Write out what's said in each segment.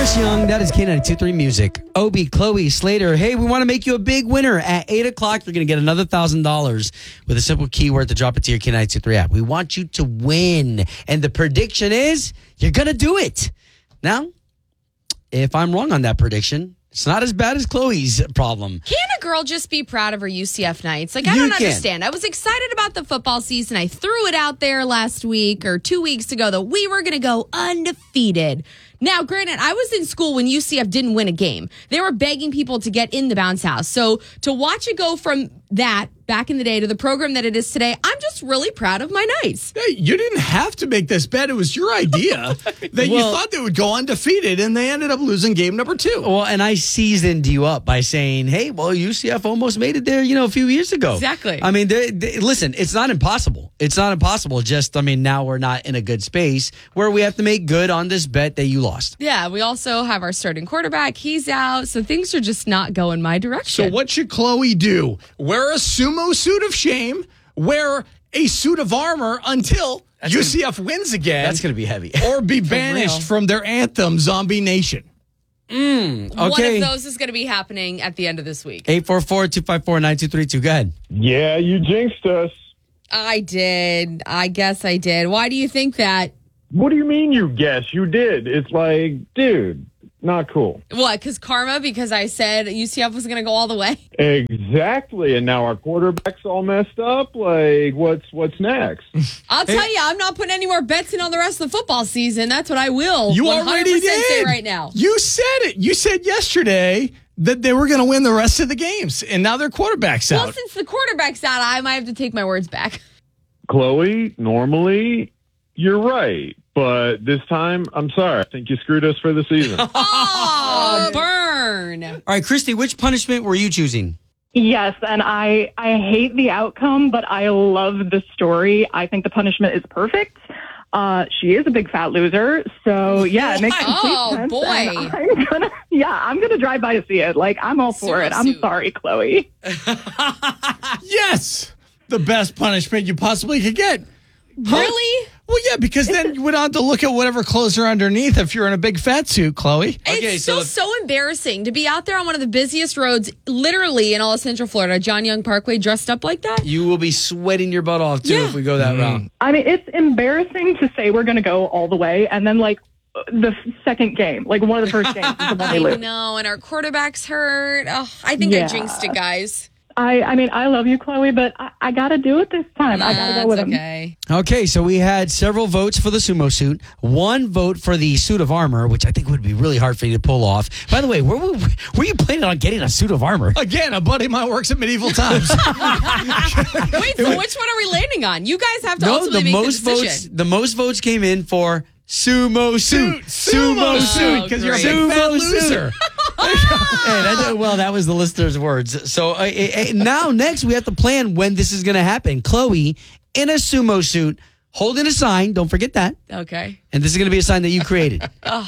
Chris Young, that is K92.3 Music. Obi, Chloe, Slater. Hey, we want to make you a big winner. At 8 o'clock, you're going to get another $1,000 with a simple keyword to drop it to your K92.3 app. We want you to win. And the prediction is you're going to do it. Now, if I'm wrong on that prediction, it's not as bad as Chloe's problem. Can a girl just be proud of her UCF Knights? Like, I don't understand. I was excited about the football season. I threw it out there last week or 2 weeks ago that we were going to go undefeated. Now, granted, I was in school when UCF didn't win a game. They were begging people to get in the bounce house. So to watch it go from that back in the day to the program that it is today, I'm just really proud of my Knights. Hey, you didn't have to make this bet. It was your idea that you thought they would go undefeated, and they ended up losing game number 2. Well, and I seasoned you up by saying, hey, well, UCF almost made it there, a few years ago. Exactly. I mean, listen, it's not impossible. It's not impossible. Just, now we're not in a good space where we have to make good on this bet that you lost. Yeah, we also have our starting quarterback. He's out, so things are just not going my direction. So what should Chloe do? Wear a sumo suit of shame, wear a suit of armor until UCF wins again. That's going to be heavy. Or be banished from their anthem, Zombie Nation. Okay. One of those is going to be happening at the end of this week. 844-254-9232. Go ahead. Yeah, you jinxed us. I did. I guess I did. Why do you think that? What do you mean you guess? You did. It's like, dude, not cool. What, because I said UCF was going to go all the way? Exactly. And now our quarterback's all messed up. Like, what's next? I'll tell you, I'm not putting any more bets in on the rest of the football season. That's what I will. You 100% already did. say right now. You said it. You said yesterday that they were going to win the rest of the games, and now their quarterback's out. Well, since the quarterback's out, I might have to take my words back. Chloe, normally you're right. But this time, I'm sorry. I think you screwed us for the season. Oh, burn. All right, Christy, which punishment were you choosing? Yes, and I hate the outcome, but I love the story. I think the punishment is perfect. She is a big fat loser, so yeah, it makes complete sense. Boy. And I'm gonna drive by to see it. Like, I'm all for it. I'm sorry, Chloe. Yes, the best punishment you possibly could get. Really? Well, yeah, because then you went on to look at whatever clothes are underneath if you're in a big fat suit, Chloe. It's still so embarrassing to be out there on one of the busiest roads, literally in all of Central Florida, John Young Parkway, dressed up like that. You will be sweating your butt off, too, if we go that route. I mean, it's embarrassing to say we're going to go all the way, and then, like, the second game, like one of the first games, is the one they lose. I know, and our quarterback's hurt. Oh, I think I jinxed it, guys. I mean, I love you, Chloe, but I got to do it this time. I got to go with him. Okay, so we had several votes for the sumo suit, one vote for the suit of armor, which I think would be really hard for you to pull off. By the way, where were you planning on getting a suit of armor? Again, a buddy of mine works at Medieval Times. Wait, so which one are we landing on? You guys have to ultimately make the decision. The most votes came in for sumo suit. Sumo suit, because you're a big fat loser. That was the listener's words. So now next we have to plan when this is going to happen. Chloe in a sumo suit, holding a sign. Don't forget that. Okay. And this is going to be a sign that you created. Oh,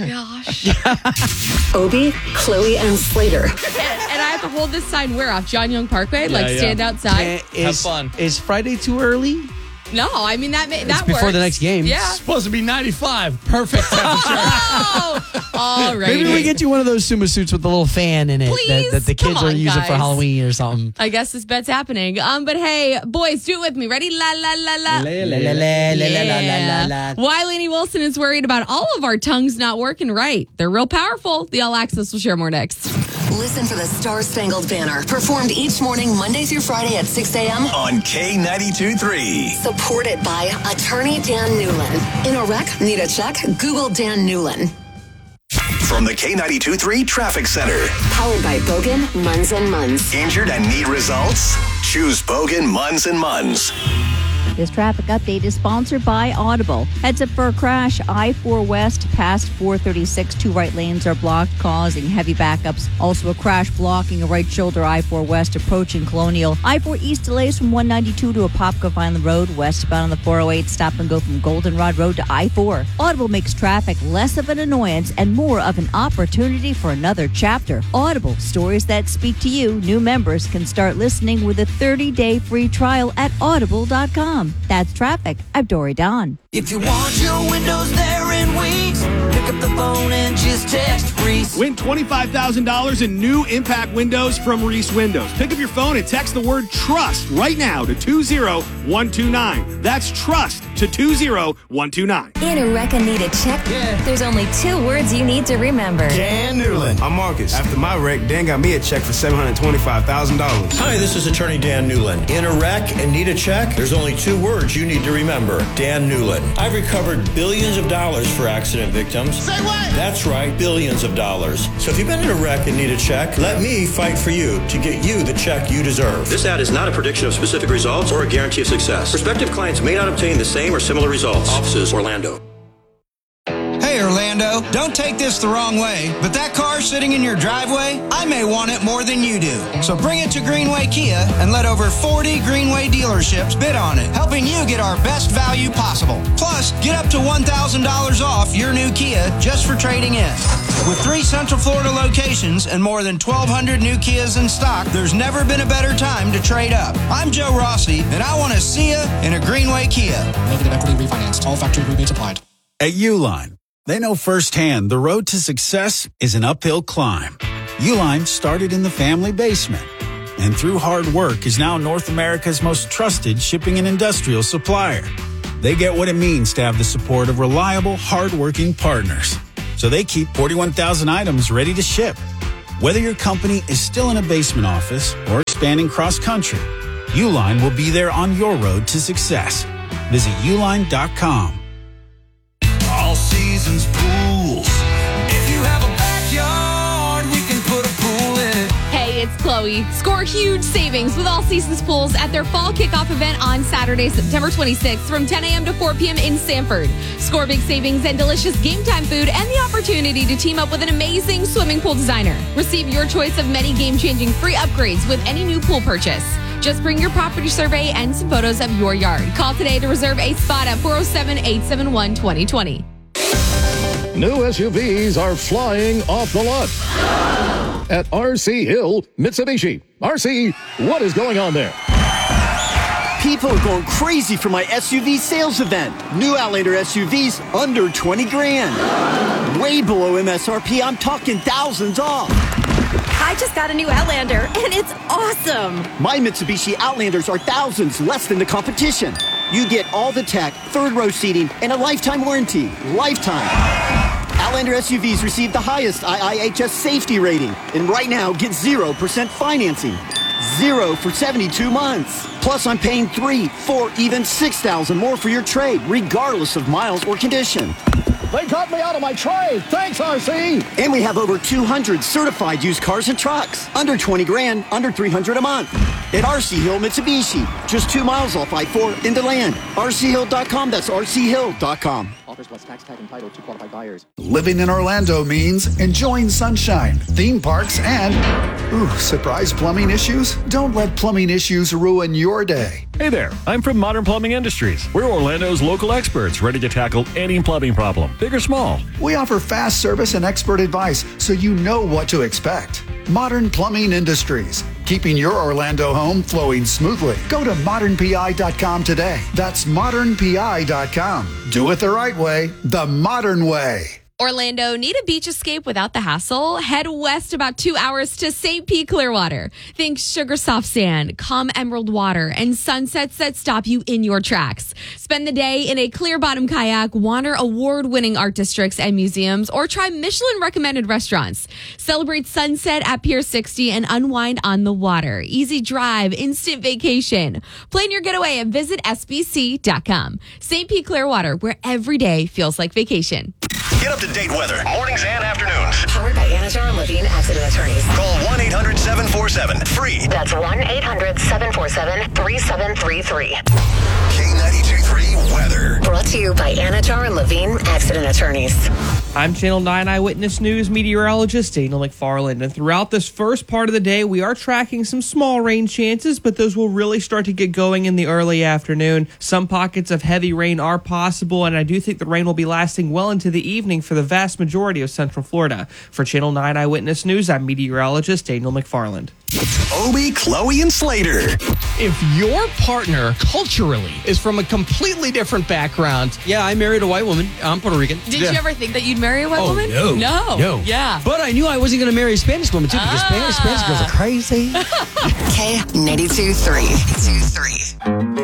gosh. Obie, Chloe, and Slater. And I have to hold this sign where off? John Young Parkway? Stand outside? Have fun. Is Friday too early? No, I mean, that it's works. before the next game. Yeah. It's supposed to be 95. Perfect temperature. All right. Maybe we get you one of those sumo suits with a little fan in it. Please? That the kids Come are on, using guys. for Halloween or something. I guess this bet's happening. But hey, boys, do it with me. Ready? La, la, la, la. La. Why Lainey Wilson is worried about all of our tongues not working right. They're real powerful. The All Access will share more next. Listen for the Star-Spangled Banner, performed each morning, Monday through Friday at 6 a.m. on K92.3. Supported by Attorney Dan Newlin. In a wreck, need a check? Google Dan Newlin. From the K92.3 Traffic Center. Powered by Bogan, Munz & Munz. Injured and need results? Choose Bogan, Munz & Munz. This traffic update is sponsored by Audible. Heads up for a crash. I-4 West past 436. 2 right lanes are blocked, causing heavy backups. Also a crash blocking a right shoulder. I-4 West approaching Colonial. I-4 East delays from 192 to Apopka Vineland Road. Westbound on the 408. Stop and go from Goldenrod Road to I-4. Audible makes traffic less of an annoyance and more of an opportunity for another chapter. Audible, stories that speak to you. New members can start listening with a 30-day free trial at audible.com. That's traffic. I'm Dory Don. If you want your windows there in weeks, pick up the phone and just text Reese. Win $25,000 in new impact windows from Reese Windows. Pick up your phone and text the word TRUST right now to 20129. That's TRUST to 20129. In a wreck and need a check? Yeah. There's only 2 words you need to remember. Dan Newland. I'm Marcus. After my wreck, Dan got me a check for $725,000. Hi, this is attorney Dan Newland. In a wreck and need a check? There's only 2 words you need to remember. Dan Newland. I've recovered billions of dollars for accident victims. Say what? That's right, billions of dollars. So if you've been in a wreck and need a check, let me fight for you to get you the check you deserve. This ad is not a prediction of specific results or a guarantee of success. Prospective clients may not obtain the same or similar results. Offices, Orlando. Hey, Orlando, don't take this the wrong way, but that car sitting in your driveway, I may want it more than you do. So bring it to Greenway Kia and let over 40 Greenway dealerships bid on it, helping you get our best value possible. Plus, get up to $1,000 off your new Kia just for trading in. With 3 Central Florida locations and more than 1,200 new Kias in stock, there's never been a better time to trade up. I'm Joe Rossi, and I want to see you in a Greenway Kia. Negative equity refinanced. All factory rebates applied. At Uline, they know firsthand the road to success is an uphill climb. Uline started in the family basement and through hard work is now North America's most trusted shipping and industrial supplier. They get what it means to have the support of reliable, hardworking partners. So they keep 41,000 items ready to ship. Whether your company is still in a basement office or expanding cross-country, Uline will be there on your road to success. Visit uline.com. All seasons pools. If you have a backyard, we can put a pool in it. Hey, it's Chloe. Score huge savings with All Seasons Pools at their fall kickoff event on Saturday, September 26th from 10 a.m. to 4 p.m. in Sanford. Score big savings and delicious game time food and the opportunity to team up with an amazing swimming pool designer. Receive your choice of many game-changing free upgrades with any new pool purchase. Just bring your property survey and some photos of your yard. Call today to reserve a spot at 407-871-2020. New SUVs are flying off the lot at RC Hill Mitsubishi. RC, what is going on there? People are going crazy for my SUV sales event. New Outlander SUVs under 20 grand. Way below MSRP. I'm talking thousands off. I just got a new Outlander, and it's awesome. My Mitsubishi Outlanders are thousands less than the competition. You get all the tech, 3rd row seating, and a lifetime warranty. Lifetime. Outlander SUVs receive the highest IIHS safety rating. And right now, get 0% financing. 0 for 72 months. Plus, I'm paying $3,000, $4,000, even $6,000 more for your trade, regardless of miles or condition. They got me out of my trade. Thanks, RC. And we have over 200 certified used cars and trucks. Under 20 grand, under $300 a month. At RC Hill Mitsubishi. Just 2 miles off I-4 into land. RCHill.com. That's RCHill.com. Offers plus tax tag and title to qualified buyers. Living in Orlando means enjoying sunshine, theme parks, and, surprise plumbing issues? Don't let plumbing issues ruin your day. Hey there, I'm from Modern Plumbing Industries. We're Orlando's local experts ready to tackle any plumbing problem, big or small. We offer fast service and expert advice so you know what to expect. Modern Plumbing Industries, keeping your Orlando home flowing smoothly. Go to modernpi.com today. That's modernpi.com. Do it the right way, the modern way. Orlando, need a beach escape without the hassle? Head west about 2 hours to St. Pete Clearwater. Think sugar soft sand, calm emerald water, and sunsets that stop you in your tracks. Spend the day in a clear bottom kayak, wander award-winning art districts and museums, or try Michelin-recommended restaurants. Celebrate sunset at Pier 60 and unwind on the water. Easy drive, instant vacation. Plan your getaway and visit SBC.com. St. Pete Clearwater, where every day feels like vacation. Get up-to-date weather, mornings and afternoons. Powered by Anajar and Levine Accident Attorneys. Call 1-800-747-FREE. That's 1-800-747-3733. K92.3 weather. Brought to you by Anajar and Levine Accident Attorneys. I'm Channel 9 Eyewitness News meteorologist Daniel McFarland. And throughout this first part of the day, we are tracking some small rain chances, but those will really start to get going in the early afternoon. Some pockets of heavy rain are possible, and I do think the rain will be lasting well into the evening for the vast majority of Central Florida. For Channel 9 Eyewitness News, I'm meteorologist Daniel McFarland. Obie, Chloe, and Slater. If your partner culturally is from a completely different background. Yeah, I married a white woman. I'm Puerto Rican. Did you ever think that you'd marry a white woman? No. No. Yeah. But I knew I wasn't going to marry a Spanish woman, too, because Spanish girls are crazy. K92 3.